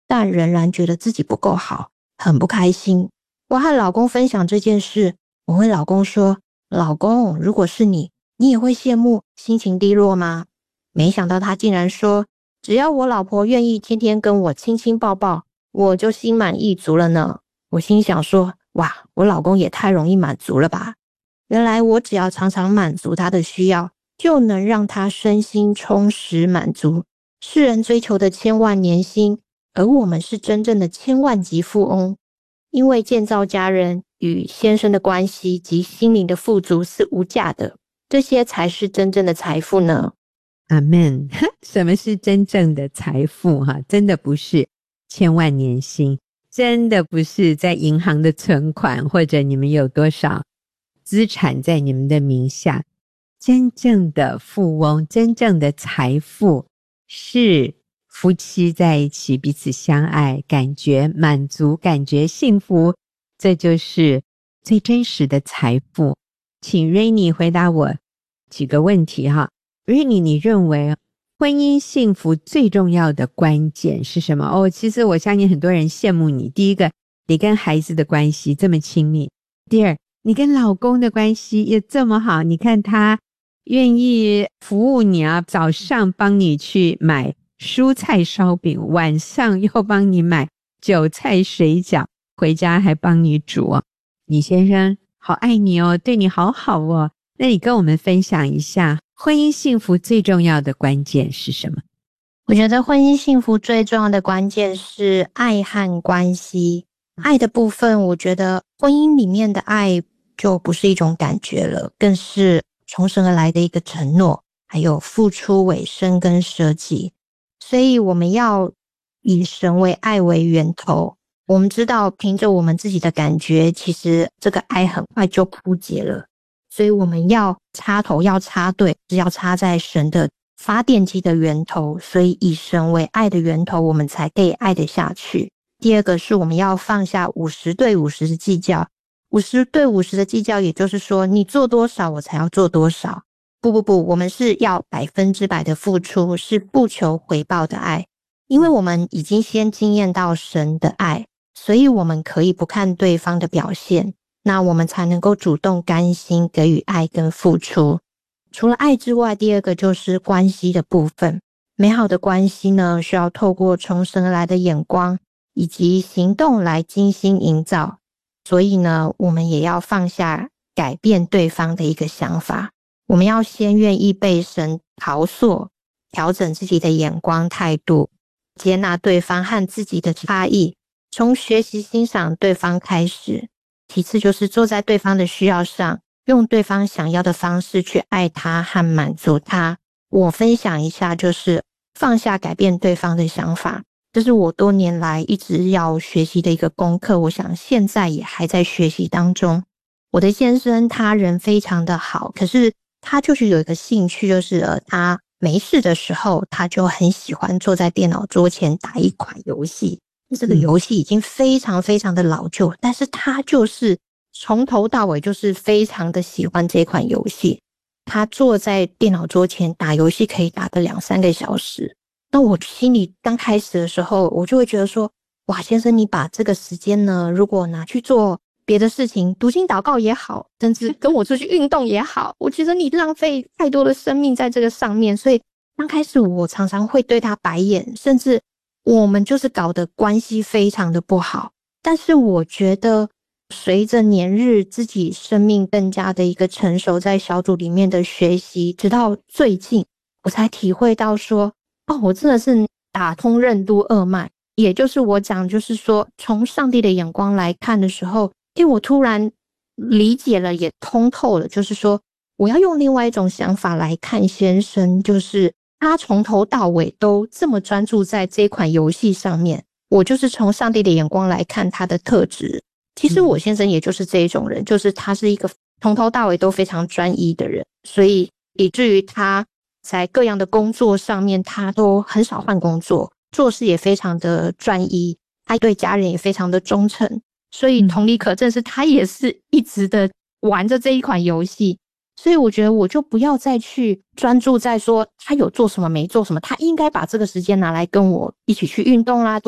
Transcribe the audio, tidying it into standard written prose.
但仍然觉得自己不够好，很不开心。我和老公分享这件事，我问老公说，老公，如果是你，你也会羡慕，心情低落吗？没想到他竟然说，只要我老婆愿意天天跟我亲亲抱抱，我就心满意足了呢。我心想说，哇，我老公也太容易满足了吧。原来我只要常常满足他的需要，就能让他身心充实满足。世人追求的千万年薪，而我们是真正的千万级富翁。因为建造家人与先生的关系及心灵的富足是无价的，这些才是真正的财富呢。 阿们。什么是真正的财富？真的不是千万年薪，真的不是在银行的存款，或者你们有多少资产在你们的名下。真正的富翁，真正的财富是夫妻在一起彼此相爱，感觉满足，感觉幸福，这就是最真实的财富。请 Rainy 回答我几个问题哈。Rainy， 你认为婚姻幸福最重要的关键是什么？其实我相信很多人羡慕你。第一个，你跟孩子的关系这么亲密；第二，你跟老公的关系也这么好，你看他愿意服务你啊，早上帮你去买蔬菜烧饼，晚上又帮你买韭菜水饺，回家还帮你煮。你先生好爱你哦，对你好好哦。那你跟我们分享一下，婚姻幸福最重要的关键是什么？ 我觉得婚姻幸福最重要的关键是爱和关系。爱的部分，我觉得婚姻里面的爱就不是一种感觉了，更是从神而来的一个承诺，还有付出、委身跟舍己。所以我们要以神为爱为源头。我们知道凭着我们自己的感觉，其实这个爱很快就枯竭了，所以我们要插头要插对，是要插在神的发电机的源头，所以以神为爱的源头，我们才可以爱得下去。第二个是我们要放下50对50的计较，50对50的计较，也就是说你做多少我才要做多少。不，我们是要100%的付出，是不求回报的爱。因为我们已经先经验到神的爱，所以我们可以不看对方的表现，那我们才能够主动甘心给予爱跟付出。除了爱之外，第二个就是关系的部分。美好的关系呢，需要透过从神而来的眼光以及行动来精心营造。所以呢，我们也要放下改变对方的一个想法，我们要先愿意被神陶塑，调整自己的眼光态度，接纳对方和自己的差异，从学习欣赏对方开始。其次就是坐在对方的需要上，用对方想要的方式去爱他和满足他。我分享一下，就是放下改变对方的想法，这是我多年来一直要学习的一个功课，我想现在也还在学习当中。我的先生他人非常的好，可是他就是有一个兴趣，就是他没事的时候，他就很喜欢坐在电脑桌前打一款游戏。这个游戏已经非常非常的老旧，但是他就是从头到尾就是非常的喜欢这款游戏。他坐在电脑桌前打游戏可以打个2-3个小时。那我心里刚开始的时候，我就会觉得说，哇，先生，你把这个时间呢，如果拿去做别的事情，读经祷告也好，甚至跟我出去运动也好，我觉得你浪费太多的生命在这个上面。所以刚开始我常常会对他白眼，甚至我们就是搞得关系非常的不好。但是我觉得随着年日，自己生命更加的一个成熟，在小组里面的学习，直到最近我才体会到说，我真的是打通任督二脉。也就是我讲，就是说从上帝的眼光来看的时候，我突然理解了，也通透了，就是说我要用另外一种想法来看先生，就是他从头到尾都这么专注在这款游戏上面，我就是从上帝的眼光来看他的特质。其实我先生也就是这一种人，就是他是一个从头到尾都非常专一的人，所以以至于他在各样的工作上面，他都很少换工作，做事也非常的专一，他对家人也非常的忠诚。所以同理可证是他也是一直的玩着这一款游戏。所以我觉得我就不要再去专注在说他有做什么没做什么，他应该把这个时间拿来跟我一起去运动啦，